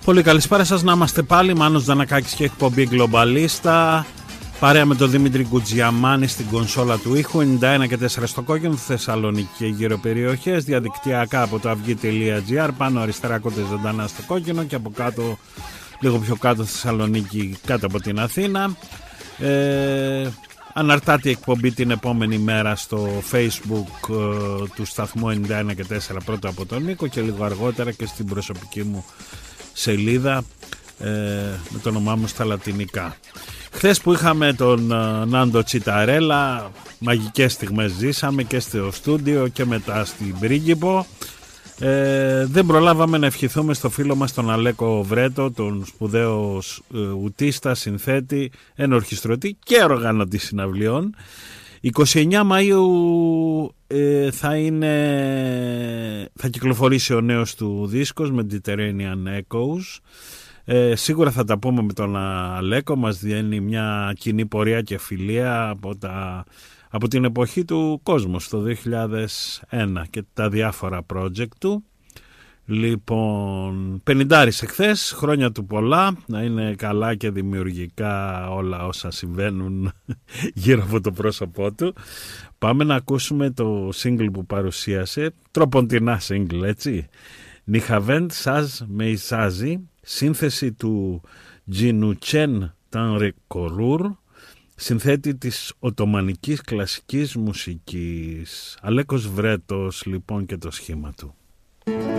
Πολύ καλησπέρα σας, να είμαστε πάλι. Μάνος Δανακάκης και εκπομπή Globalista. Παρέα με τον Δημήτρη Κουτζιαμάνη στην κονσόλα του ήχου. 91 και 4 στο κόκκινο, Θεσσαλονίκη και γύρω περιοχές. Διαδικτυακά από το αυγή.gr. Πάνω αριστερά κότε ζωντανά στο κόκκινο και από κάτω, λίγο πιο κάτω, Θεσσαλονίκη κάτω από την Αθήνα. Αναρτάται η εκπομπή την επόμενη μέρα στο Facebook του σταθμού 91 και 4, πρώτα από τον Νίκο, και λίγο αργότερα και στην προσωπική μου σελίδα με το όνομά μου στα λατινικά. Χθες που είχαμε τον Νάντο Τσιταρέλα, μαγικές στιγμές ζήσαμε και στο στούντιο και μετά στην Πρίγκιπο. Δεν προλάβαμε να ευχηθούμε στο φίλο μας τον Αλέκο Βρέτο, τον σπουδαίο ουτίστα, συνθέτη, ενορχιστρωτή και οργανωτή συναυλιών. 29 Μαΐου θα κυκλοφορήσει ο νέος του δίσκος, Mediterranean Echoes. Σίγουρα θα τα πούμε με τον Αλέκο, μας διένει μια κοινή πορεία και φιλία από την εποχή του κόσμου, το 2001 και τα διάφορα project του. Λοιπόν, 50 εχθές, χρόνια του πολλά, να είναι καλά και δημιουργικά όλα όσα συμβαίνουν γύρω από το πρόσωπό του. Πάμε να ακούσουμε το single που παρουσίασε, τροποντινά single, έτσι. Νιχαβέντ Σάζ Μεϊσάζι, σύνθεση του Τζινουτσέν Τανρεκορούρ, συνθέτη της Οттομανικής κλασικής μουσικής. Αλέκος Βρέτος λοιπόν και το σχήμα του.